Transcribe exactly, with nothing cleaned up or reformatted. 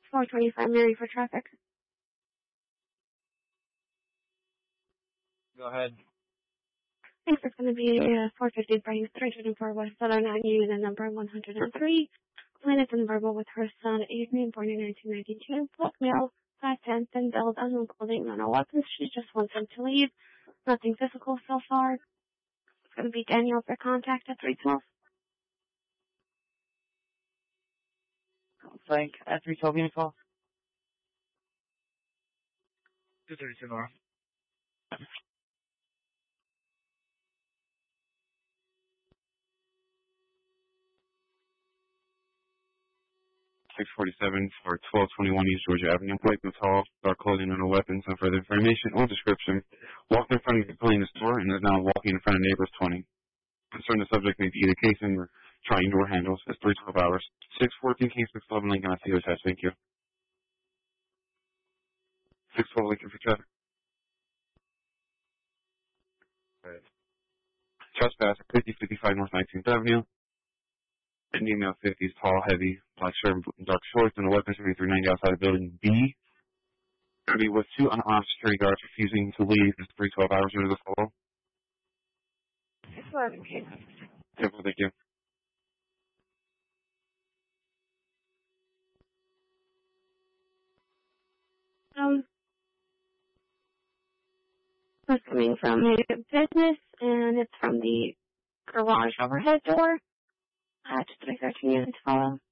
four twenty-five Mary for traffic. Go ahead. Thanks. It's going to be uh, four fifty Brian three twenty-four West Southern Avenue, the number one hundred three. Planet and verbal with her son, Adrian, born in nineteen ninety-two. Blackmail, five ten, thin build, unknown clothing, no weapons. She just wants him to leave. Nothing physical so far. It's going to be Danielle for contact at three twelve. Frank, at three twelve, give me a call. two thirty-two, Nora. six forty-seven for twelve twenty-one East Georgia Avenue. White Hall, dark clothing and no weapons. No further information or description. Walked in front of the cleaning store and is now walking in front of neighbors twenty. Concerned the subject may be either casing or trying door handles. It's three twelve hours. six fourteen King six eleven Lincoln. I see your test. Thank you. six twelve Lincoln for traffic. Right. Trespass at fifty fifty-five North nineteenth Avenue. Indian male fifties, tall, heavy, black shirt, dark shorts, and a weapon seventy-three ninety outside of building B. Going to be with two unarmed security guards refusing to leave. It's three twelve hours into the follow. Simple, thank you. Um, it's coming from a business, and it's from the garage overhead door at three thirteen units follow.